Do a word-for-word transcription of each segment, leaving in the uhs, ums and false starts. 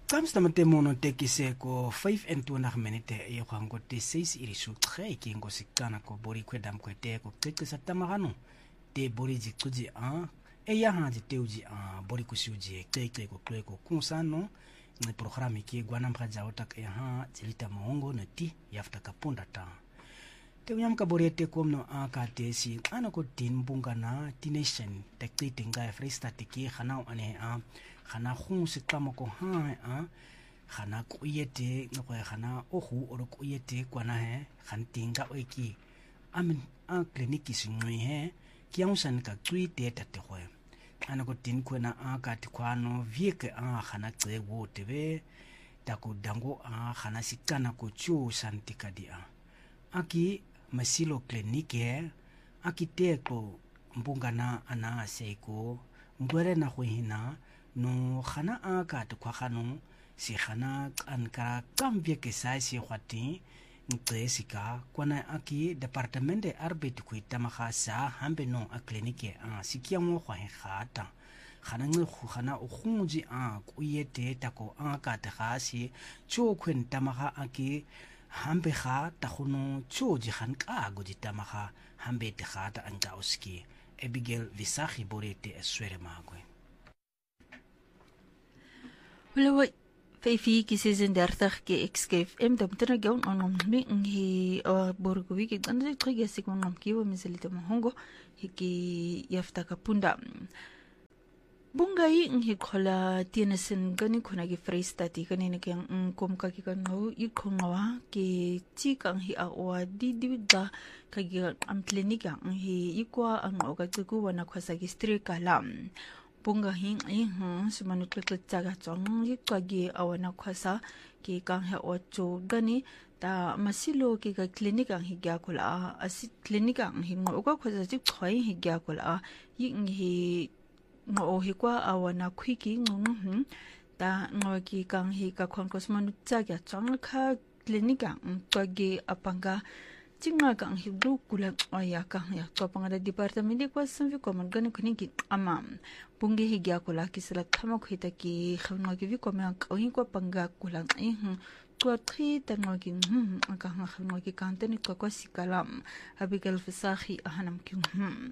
Kamsta matemono tekise ko vyf en twintig minute e kwango te ses irisu tre kingo sikana ko bori kwedam kwete ko tekisa tamagano te bori jikuji a e ya haji teuji a bori kusuji teke ko kweko kunsano ni programi ki gwana mpraja otak e ha jilita mongo na ti yafta kapunda ta te unyam ka bori te komno a ka te si ana ko tin bungana tination te kritinga frista te ki khana ane a khana khung se tlamo ko ha a khana ko yete no khana o hu o ko yete kwana he khantinga o ki amin a kliniki sinwi he ki onsan ka tsui te ta te khwe ana ko tin kwena a ka ti kwano vieke a khana tse wo te be ta ko dango a khana sikana ko chu santika dia aki masilo klinike aki te ko mbungana ana seiko ngwere na khwina no khana a ka te kwa khano si khana ankara kambye ke sai si khwati ntsesika kwana aki departement de arbeit ku itamaga sa hambe no a klinike a sikia mo khwa khata khana ngi khana o khunji a ku yete ta ko a ka te ga si chu khwen tamaga aki hambe ga ta khono chu ji khan ka go ji tamaga hambe te khata anta oski Abigail Visachi borete eswere magwe. Hallo, vyf sesendertig ke X K F M domtena gaun onom mi ngi borgowi ke anda trige sikon nom kiwo miselita mahongo hiki yafta kapunda. Bungai ngi khola tienesen gani khona ki freestati gani ne kyang kom ka ki kan no i khongawa ke chi kang hi a wa di di da ka gi am klinika hi ikwa ang o ka tsuku wana khwasa ki stri kalam bunga hing ai hu sumanu tlek tsaga chong i kwa gi awana khwasa ki kang ha o chu gani ta masilo ki ka klinika hi gya khola asi klinika hi ngo ka khwasa chi khoi hi gya khola yi ngi ngo hi kwa awana khwiki ngong ta ngo ki kang hi ka khon kosmanu tsaga chong kha klinika kwa gi apanga Chinga kang hibdu kula aya kang ya to pangada department ko sanvi ko man gani kuni ki ama bungi higya kula kisala thama khita ki khawna ki vi ko ma ko ko panga kula ai hu to tri tango ki hm ka ha khawna ki kanteni ko ko sikalam Abigail Visachi ahanam ki hm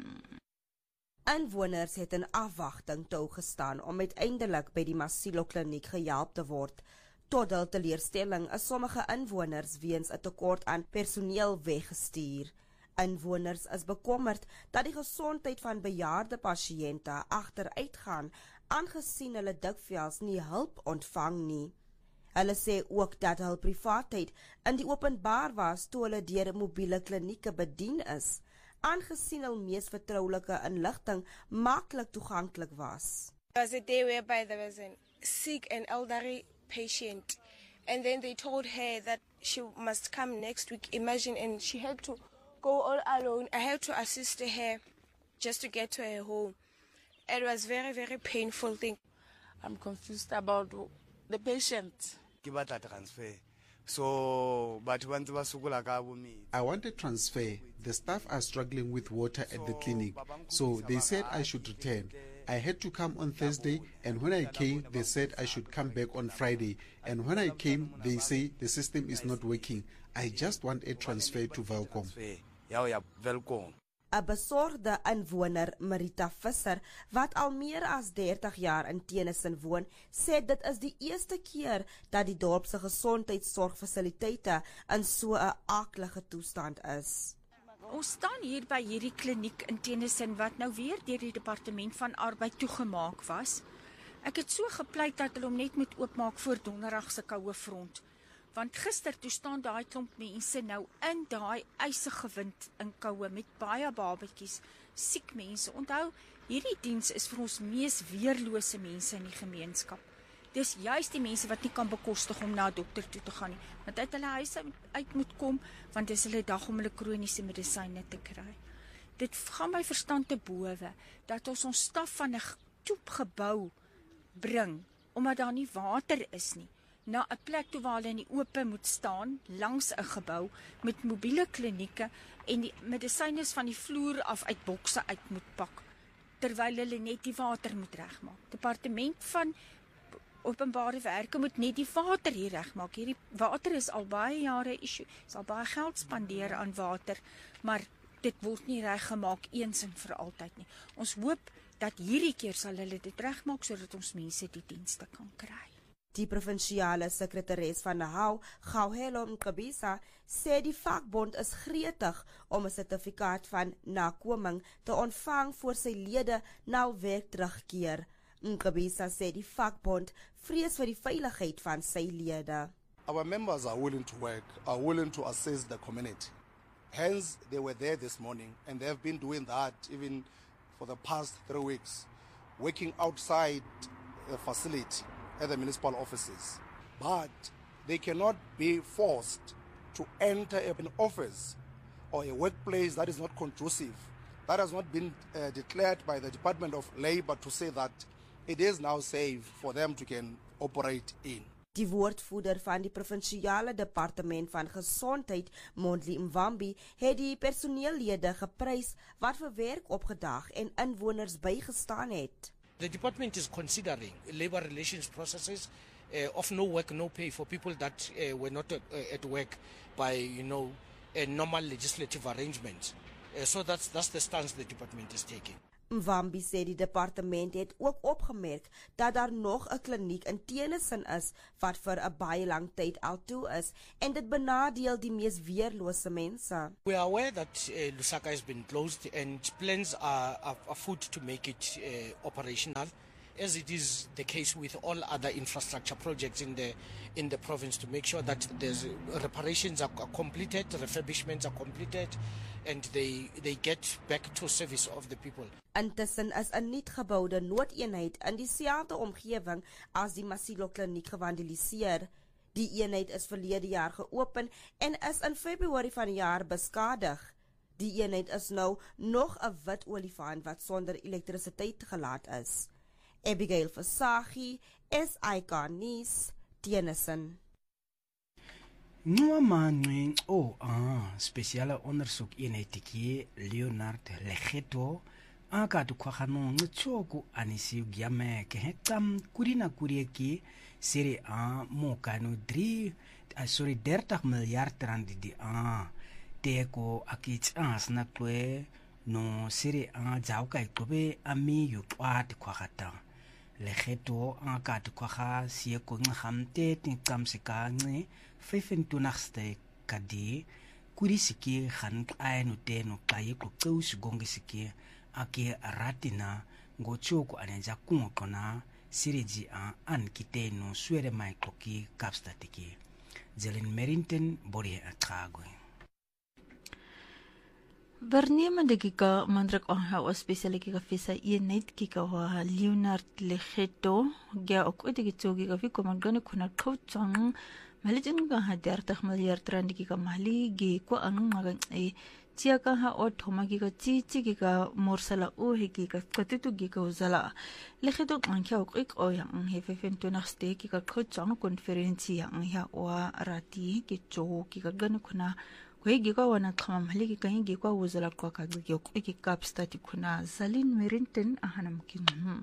Inwoners het in afwagting toe gestaan om uiteindelik by die Masilo kliniek gehelp te word. Tot hul teleurstelling is sommige inwoners weens 'n tekort aan personeel weggestuur. Inwoners is bekommerd dat die gesondheid van bejaarde pasiënte agteruitgaan, aangesien hulle dikwels nie hulp ontvang nie. Hulle sê ook dat hul privaatheid in die openbaar was toe hulle deur mobiele klinieke bedien is, aangesien hul mees vertroulike inligting maklik toeganklik was. There was a day whereby there was a sick and elderly patient, and then they told her that she must come next week. Imagine, and she had to go all alone. I had to assist her just to get to her home. It was very, very painful thing. I'm confused about the patient. transfer. So, but when I want a transfer. The staff are struggling with water at the clinic, so they said I should return. I had to come on Thursday, and when I came, they said I should come back on Friday. And when I came, they say the system is not working. I just want a transfer to Welkom. 'n Besorgde inwoner, Marita Visser, wat al meer as dertig jaar in Tennyson woon, sê dit is die eerste keer dat die dorp se gesondheidsorgfasiliteite in so 'n aaklige toestand is. Ons staan hier by hierdie kliniek in Tennyson wat nou weer deur die departement van arbeid toegemaak was. Ek het so gepleit dat hulle hom net moet oopmaak voor donderdag se koue front. Want gister toe staan daai klomp mense nou in daai ysige wind in koue met baie babetjies, siek mense. Onthou, hierdie diens is vir ons mees weerlose mense in die gemeenskap. Dis juist die mense wat nie kan bekostig om na 'n dokter toe te gaan nie, want uit hulle huise uit moet kom, want dis hulle dag om hulle kroniese medisyne te kry. Dit gaan my verstand te bowe dat ons ons staf van 'n toepgebou bring omdat daar nie water is nie, na 'n plek toe waar hulle in die oop moet staan langs 'n gebou met mobiele klinieke en die medisyne van die vloer af uit bokse uit moet pak terwyl hulle net die water moet regmaak. Departement van openbare werke moet net die water hier regmaak. Hierdie water is al baie jare 'n issue. Is al baie geld spandeer aan water, maar dit word nie reggemaak eens en vir altyd nie. Ons hoop dat hierdie keer sal hulle dit regmaak sodat ons mense die dienste kan kry. Die provinsiale sekretaris van Nahau, Gauhelo Mqabisa, sê die vakbond is gretig om 'n sertifikaat van nakoming te ontvang voor sy lede na werk terugkeer. Mqabisa sê die vakbond vrees vir die veiligheid van sy lede. Our members are willing to work, are willing to assist the community. Hence, they were there this morning, and they have been doing that even for the past three weeks, working outside the facility at the municipal offices. But they cannot be forced to enter an office or a workplace that is not conducive, that has not been uh, declared by the Department of Labour to say that it is now safe for them to can operate in. Die woordvoerder van die provinsiale departement van gesondheid, Mondli Mvambi, het die personeellede geprys wat vir werk opgedag en inwoners bygestaan het. The department is considering labor relations processes uh, of no work, no pay for people that uh, were not uh, at work by, you know, a normal legislative arrangement. Uh, so that's that's the stance the department is taking. Mvambi sê die departement het ook opgemerk dat daar nog 'n kliniek in Tennyson is wat vir 'n baie lang tyd al toe is en dit benadeel die mees weerlose mense. We are aware that uh, Lusaka has been closed and plans are, are afoot to make it uh, operational, as it is the case with all other infrastructure projects in the in the province, to make sure that there's uh, reparations are, are completed, refurbishments are completed, and they they get back to service of the people. Intussen is 'n nuutgeboude noodeenheid in dieselfde omgewing as die Masilo kliniek gewandeliseer. Die eenheid is verlede jaar geopen en is in Februarie van die jaar beskadig. Die eenheid is nou nog 'n wit olifant wat sonder elektrisiteit gelaat is. Abigail Versaghi, S I K News, Tennyson. Nwamanqe o ah speciale ondersoek eenheidjie Leonard Legeto aka tukhwagano ngitshoku anisi gyame ke hetam kurina kurieki siri a mokano three sorry dertig miljard rand di a teko akitsas na kwe no siri a jauka ikobe ami yuqwat khwagata Legeto aka tukhwaga sieko ngamte tinkamsika nce fifentunagste kadi kurisiki khan ayenu teno qayi qoqeusi gongisiki ake ratina ngochoku anenja kunqona siriji a ankiteno swere maikoki kapstatiki Jelen Merrington bori aqagwe Vernemende kika mandrak aanhou spesiale kika visa eenheid kika wa Leonard Legeto ga ook odigitogi ga viko mangane kuna coachang malijin ga ha dertig miljard rand kika mali ge ko ang magan e tia ka ha o thoma kika chi chi kika morsala o he kika katitu kika uzala Legeto angkya ok ik o yang he fifentunagste kika coachang konferensi yang ya wa rati ki cho kika gane kuna Giga wana kama maliki kaingi kwa wuzala kwa kagigyo iki kapstati kuna Zalin Merrington ahanamkin.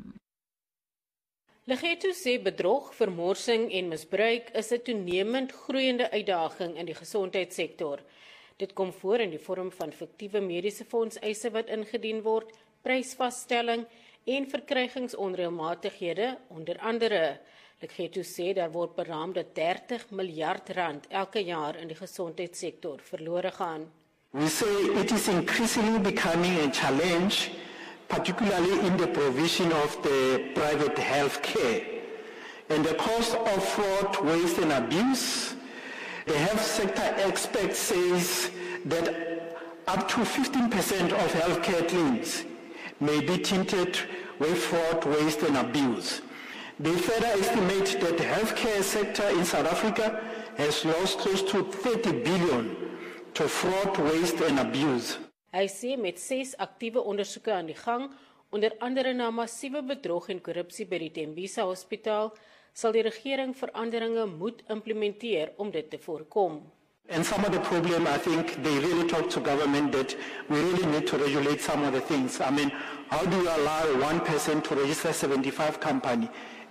Legeto sê bedrog, vermorsing en misbruik is 'n toenemend groeiende uitdaging in die gesondheidssektor. Dit kom voor in die vorm van fiktiewe mediese fondseise wat ingedien word, prysvasstelling en verkrygingsonreëlmatighede onder andere. Legeto sê daar word beraam dat dertig miljard rand elke jaar in die gesondheidssektor verlore gaan. We say it is increasingly becoming a challenge, particularly in the provision of the private health care. And the cost of fraud, waste and abuse, the health sector expert says that up to fifteen percent of healthcare claims may be tainted with fraud, waste and abuse. They further estimate that the healthcare sector in South Africa has lost close to thirty billion to fraud, waste and abuse. Hy sê met ses aktiewe ondersoeke aan die gang, onder andere na massiewe bedrog en korrupsie by die Tembisa Hospitaal, sal die regering veranderinge moet implementeer om dit te voorkom. And some of the problem, I think they really talk to government that we really need to regulate some of the things. I mean, how do you allow one person to register seventy-five company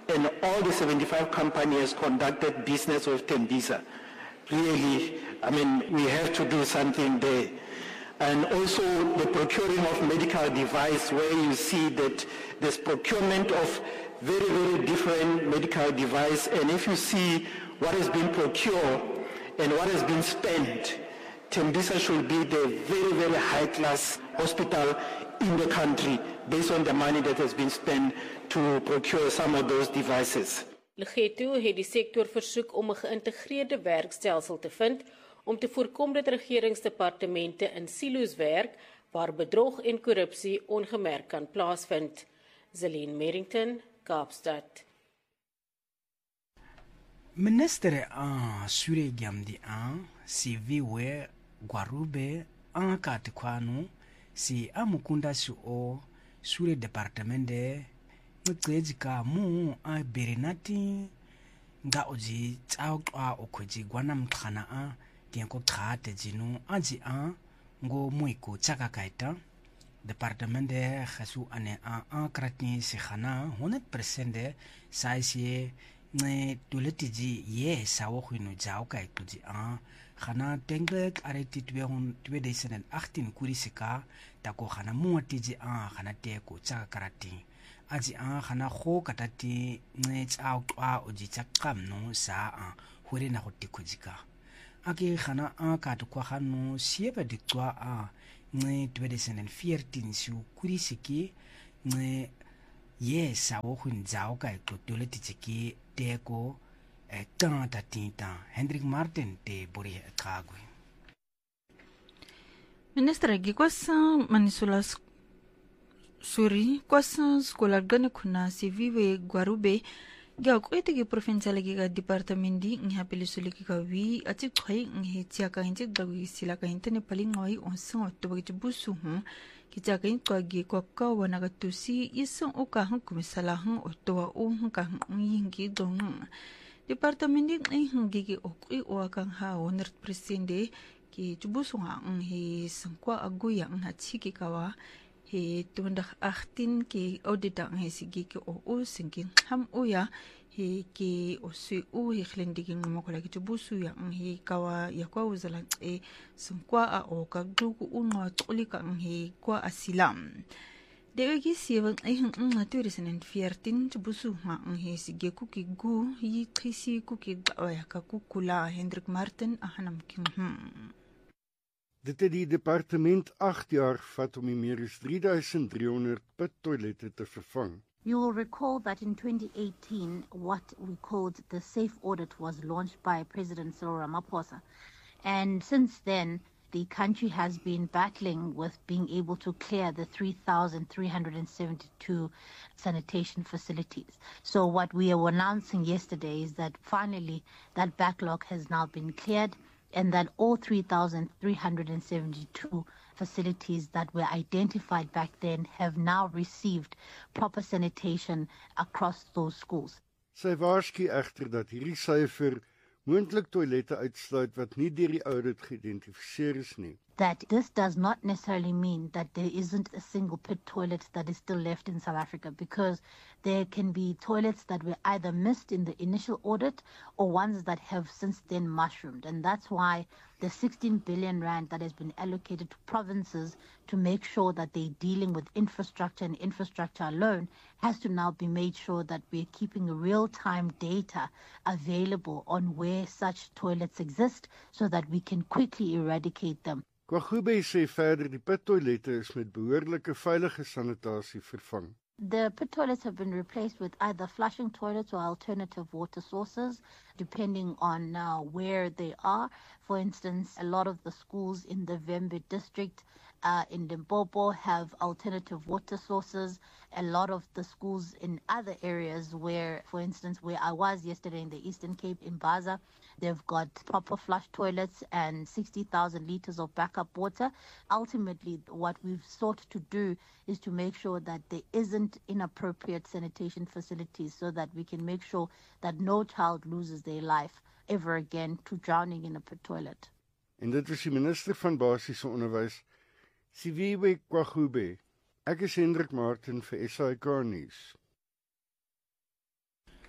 and all the seventy-five companies conducted business with Tembisa. Really, I mean, we have to do something there. And also the procuring of medical device, where you see that there's procurement of very, very different medical device. And if you see what has been procured and what has been spent, Tembisa should be the very, very high-class hospital in the country based on the money that has been spent to procure some of those devices. Legeto het die sektor versoek om 'n geïntegreerde werkstelsel te vind om te voorkom dat regeringsdepartemente in silo's werk waar bedrog en korrupsie ongemerk kan plaasvind. Zelene Merrington, Kaapstad. Minister a Sure Gamdi a si viwe Gwarube a Katikwano si amukunda su o Sure departemente Mutejika mu a Berenati nga oji tsauqwa okhoji gwana mkhana a tienko khate jinu aji a ngo muiko tsaka kaita departemente khasu ane a a kratni sikhana one hundred percent saisi ne tuletiji ye sawo khinu jao kai tuji a khana tenglek areti twenty eighteen kurisika tako khana muatiji a khana te ko tsaka karati aji a khana kho katati ne tsao kwa oji tsakam no sa a hore na hotikojika ake khana a ka kwa khano sieba dikwa a ne twenty fourteen su kurisiki ne yes awo khunzao ka ikotole titsiki teko e tanta tinta Hendrik Martin te bori kagwe. Minister gikwasa manisula suri kwasa skola gane kuna si vive Gwarube ga kwete ge provincial ge ga departamenti ngapele suliki ka wi ati khoi ngi tia ka hinti dawi sila ka intene pali ngoi onso to ge busu hu ki ja ka ko ge ko ka wana ga tusi isong o ka han kumisala han o to o han ka ngi dong departamenti ngi ge o kwi o ka ha one hundred percent ki busu nga ngi sangkwa aguya nga chiki ka wa he twenty eighteen ki audita ngi sigi ki o o singi ham uya he ki o su u he khlendigi ngomokola ki busu ya ngi kawa ya kwa uzala e sangkwa a o ka duku unwa tolika ngi kwa asilam de gi siwa e nga twenty fourteen busu ma ngi sigi ku ki gu yi khisi ku ki ya ka kukula Hendrik Martin ahanam king hm Dit het die departement agt jaar vat om die meer as three thousand three hundred pittoilette te vervang. You will recall that in twenty eighteen, what we called the Safe Audit was launched by President Cyril Ramaphosa. And since then, the country has been battling with being able to clear the three thousand three hundred seventy-two sanitation facilities. So what we are announcing yesterday is that finally that backlog has now been cleared, and that all three thousand three hundred seventy-two facilities that were identified back then have now received proper sanitation across those schools. Sy waarsku egter dat hierdie syfer moontlik toilette uitsluit wat nie deur die audit geïdentifiseer is nie. That this does not necessarily mean that there isn't a single pit toilet that is still left in South Africa, because there can be toilets that were either missed in the initial audit or ones that have since then mushroomed. And that's why the sixteen billion rand that has been allocated to provinces to make sure that they're dealing with infrastructure and infrastructure alone has to now be made sure that we're keeping real-time data available on where such toilets exist so that we can quickly eradicate them. Kwagube sê verder die pittoilette is met behoorlike veilige sanitasie vervang. The pit toilets have been replaced with either flushing toilets or alternative water sources, depending on uh, where they are. For instance, a lot of the schools in the Vembe district uh, in Limpopo have alternative water sources. A lot of the schools in other areas where, for instance, where I was yesterday in the Eastern Cape in Baza, they've got proper flush toilets and sixty thousand litres of backup water. Ultimately, what we've sought to do is to make sure that there isn't inappropriate sanitation facilities so that we can make sure that no child loses their life ever again to drowning in a pit toilet. En dit was die minister van basiese onderwys, Siviwe Kwagube. Ek is Hendrik Martin vir S A K News.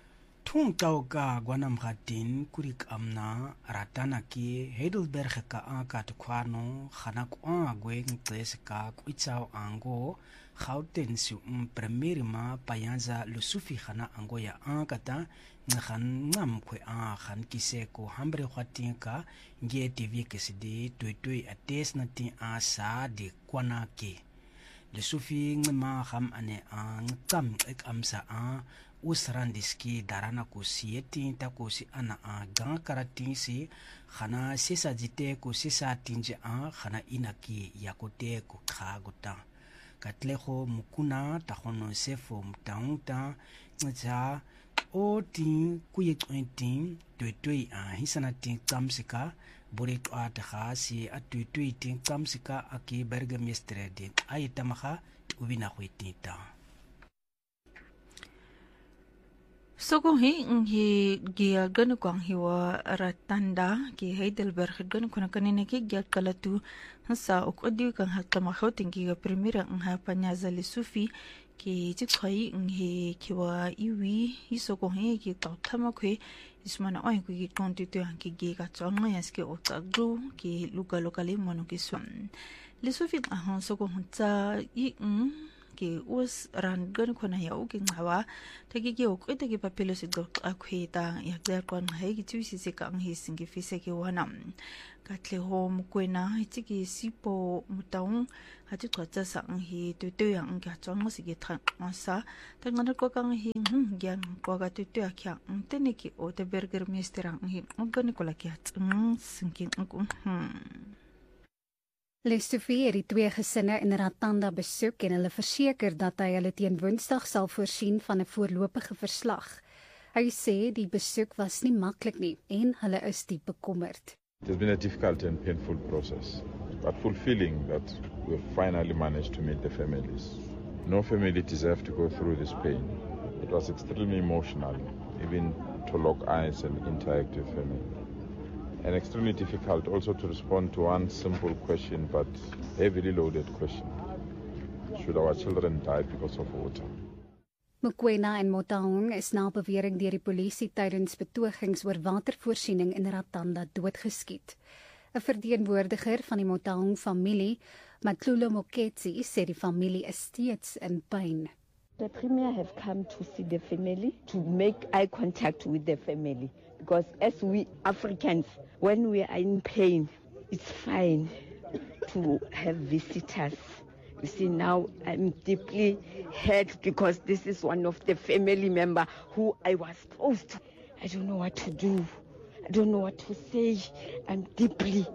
thung tau ka gwanam gatin kurik amna ratana ki Heidelberg ka aka tukwano khana kwa gwe ngtes ka kuitsao ango Gauteng su primerima payanza lusufi khana ango ya ankata nghan ngam khwe a khan kiseko hambre khwatinka nge tv kesidi toitoi ates na ti asa de kwana ke lusufi ngma kham ane a ngam ek amsa a usrandiski darana ko sieti ta ko si ana a gang karati si khana sisa jite ko sisa tinje a khana inaki yakote ko khagota katleho mukuna tahono sefo mtaunta tsa o tin kuye twenty twenty a hisana tin tsamsika bore twata khasi a twenty tin tsamsika aki bergmestre de ayitamaha ubina khwitita Soko hi ngi gia gana kwang hiwa ratanda ki Heidelberg gana kuna kanina ki gia kalatu hasa okodi kang hatama khoting ki ga primera ngha panyaza le sufi ki chikhai ngi kiwa iwi isoko hi ki tawthama khwe ismana oi ku ki konti tu han ki gi ga chonga yaske otagru ki luka lokali mono ki swam le sufi ahon soko hunta i ki us ran gan khona ya u ki ngawa tagi ki ok ite ki papilo si dok akhita ya der kon hai ki chusi se kang hi singi fise ki wanam katle hom kwena iti ki sipo mutaung hati twatsa sang hi tu tu yang ka chong si ki thang masa tangan ko kang hi gyan ko ga tu tu akya tene ki o te burger mesterang hi gan ko la ki at singi ko hm Lesofie het die twee gesinne in Ratanda besoek en hulle verseker dat hy hulle teen Woensdag sal voorsien van 'n voorlopige verslag. Hy sê die besoek was nie maklik nie en hulle is diep bekommerd. It has been a difficult and painful process, but fulfilling that we have finally managed to meet the families. No family deserved to go through this pain. It was extremely emotional, even to lock eyes and interact with family. And extremely difficult also to respond to one simple question, but heavily loaded question. Should our children die because of water? Mokoena en Motaung is na bewering deur die polisie tydens betogings oor watervoorsiening in Ratanda doodgeskiet. 'n Verteenwoordiger van die Motaung familie, Matlulo Moketsi, sê die familie is steeds in pyn. The premier have come to see the family, to make eye contact with the family. Because as we Africans, when we are in pain, it's fine to have visitors. You see, now I'm deeply hurt because this is one of the family member who I was supposed to. I don't know what to do. I don't know what to say. I'm deeply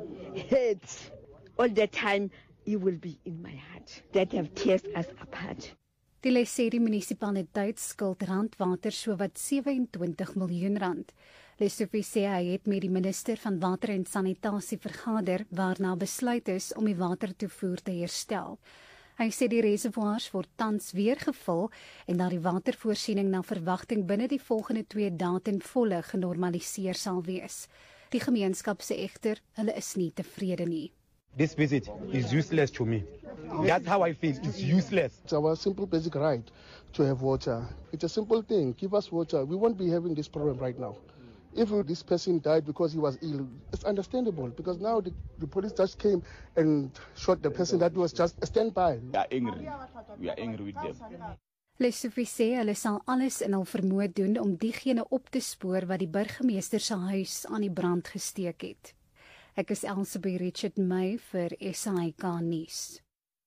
hurt. All the time, he will be in my heart. That have tears us apart. Die Lesedi munisipaliteit skuld Randwater sowat sewe-en-twintig miljoen rand. Lesofie sê hy het met die minister van water en sanitasie vergader waarna besluit is om die watertoevoer te herstel. Hy sê die reservoirs word tans weer gevul en dat die watervoorsiening na verwagting binne die volgende twee dae ten volle genormaliseer sal wees. Die gemeenskap sê egter hulle is nie tevrede nie. This visit is useless to me. That's how I feel. It's useless. It's our simple basic right to have water. It's a simple thing. Give us water. We won't be having this problem right now. If this person died because he was ill, it's understandable because now the, the police just came and shot the person that was just a standby. We are angry. We are angry with them. Lesofie sê hulle sal alles in hul vermoë doen om diegene op te spoor wat die burgemeester se huis aan die brand gesteek het. Ek is Elsabie Richard May vir S I K nuus.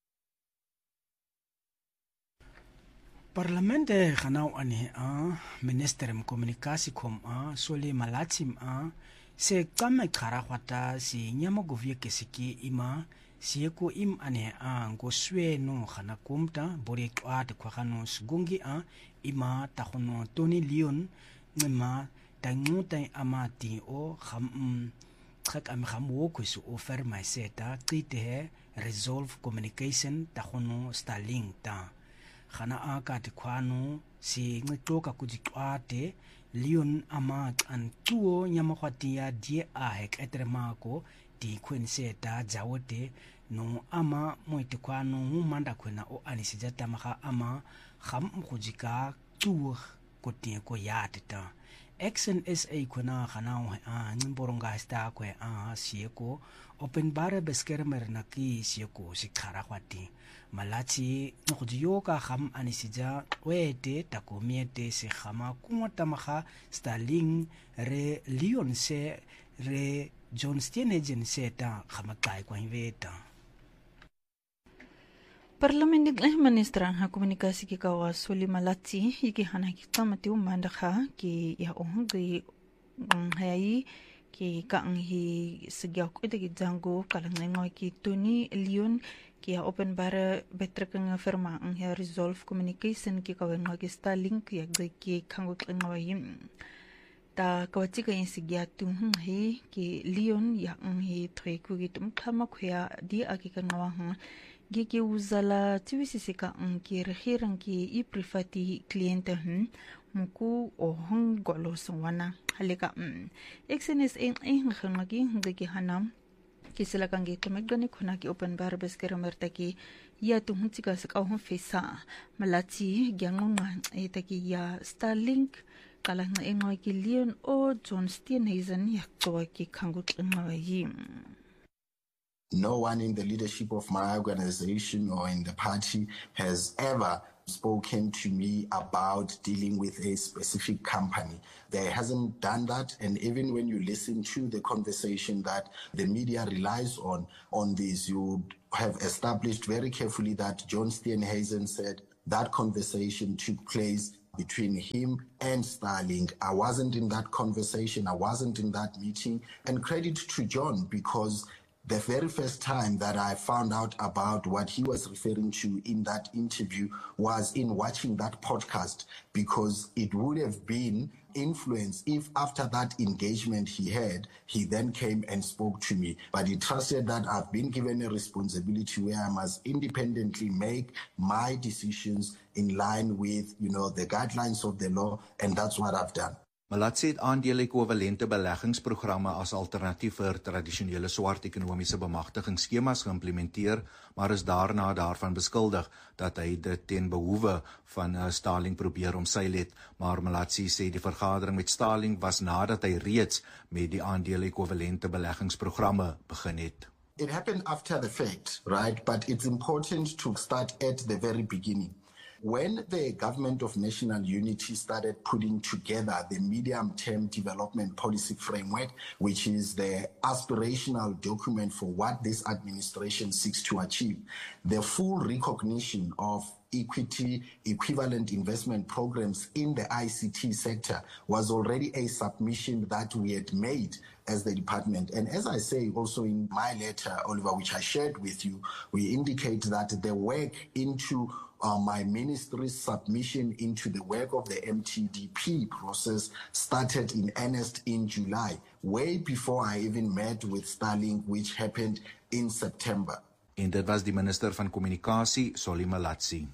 Parlamente ganau ane a minister mkomunikasi kom a sole malatim a se kama karakwata si nyama govie kesiki ima si eko im ane a ngoswe no khana kumta bore twat kwa khano sgungi a ima tahono Tony Leon ngima tanguta amati o kham trek am khamo kwisu offer my seta qite resolve communication tahono Starlink ta khana aka tikwano si ngitoka kujitwate Leon ama antuo nyamakwatia die a hek etremako di kwenseta jawote no ama moitikwano manda kwena o anisijata maka ama kham mkhujika tu ko tie ko ya teta Action S A kuna khanao a ngimboronga sta kwe a sieko open bar beskermer na ki sieko sikhara kwati malati ngodiyo ka kham anisija wete takomiete se khama kumota maga Starling re Leon se re John Steenhagen se ta khama kai kwa inveta Parlementik minister ang komunikasi ki kawa Soli Malati iki hana ki tamati umanda kha ki ya ong gi hayai ki ka ang hi sigya ko de jango kalang ngoy ki Tony Leon ki ya open bar betrekang firma ang ya resolve communication ki kawen ngoy ki Starlink ya ki kango ngoy ta kawati ka yin sigya tu hi ki Leon ya ang hi thoi ku gi tum khama khya di aki kan ngawa Gigi uzala tiwisisika anki rehiran ki i privati kliente hun muku o hong golo songwana halika mm X N S A ng ngagi ngagi hanam ki sila kangi tumegani khuna ki open bar beskera mertaki ya tu huntika sak au fesa malati gyangonga etaki ya Starlink kalang na engoy ki Leon o John Steenhagen yakto ki kangut ngayi No one in the leadership of my organization or in the party has ever spoken to me about dealing with a specific company. They hasn't done that, and even when you listen to the conversation that the media relies on on this, you have established very carefully that John Steenhagen said that conversation took place between him and Starlink. I wasn't in that conversation, I wasn't in that meeting, and credit to John, because the very first time that I found out about what he was referring to in that interview was in watching that podcast, because it would have been influence if after that engagement he had, he then came and spoke to me. But he trusted that I've been given a responsibility where I must independently make my decisions in line with, you know, the guidelines of the law, and that's what I've done. Malatsi het aandele-ekwivalente beleggingsprogramme as alternatief vir tradisionele swart ekonomiese bemagtigingsskemas geïmplementeer, maar is daarna daarvan beskuldig dat hy dit ten behoewe van uh, Starlink probeer omseil het. Maar Malatsi sê die vergadering met Starlink was nadat hy reeds met die aandele-ekwivalente beleggingsprogramme begin het. It happened after the fact, right? But it's important to start at the very beginning. When the Government of National Unity started putting together the medium-term development policy framework, which is the aspirational document for what this administration seeks to achieve, the full recognition of equity equivalent investment programs in the I C T sector was already a submission that we had made as the department. And as I say also in my letter, Oliver, which I shared with you, we indicate that the work into Uh, my ministry's submission into the work of the M T D P process started in earnest in July, way before I even met with Starlink, which happened in September. En dit was die minister van kommunikasie, Soli Malatsi.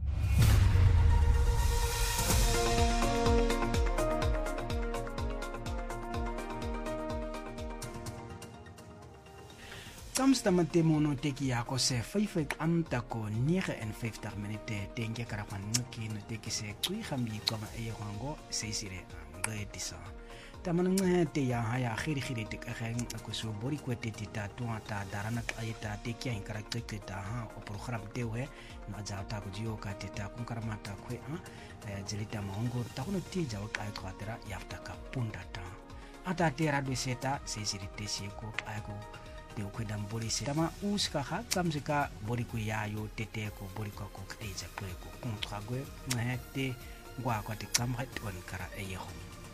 Tamstamante mono teki yako se faifek amtako nege en vijftig minute tenke karapan nuki no teki se kui khambi kama eye wango seisire ngedisa taman ngete ya haya khiri khiri tek kheng akuso bori kwete tita tuata darana ayeta teki ya karakter kita ha o program tewe na jata ko jio ka tita kunkaramata kwe ha jelita mongo takuno tija o kai kwatera yaftaka pundata ata tera do seta seisire tesiko ago de ukwedam bori setama uska ha kamzika bori ku yayo tete ko bori ko ko eja ko ko kontra gwe ngete ngwa ko te kamra ton kara eyeho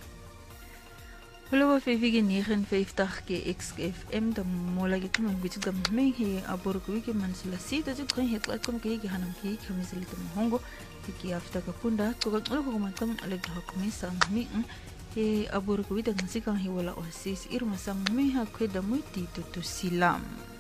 Hallo vijftig negenenvijftig ke X F M de mola ke kom bitu de me he abor ko ke man sila si de ko he ko kom ke ke hanam ke kamisili de hongo ki afta ka punda ko ko ko matam ale ha komisa mi he abur ko ida ngasika he wala oasis irma sang meha kweda muiti tutu silam.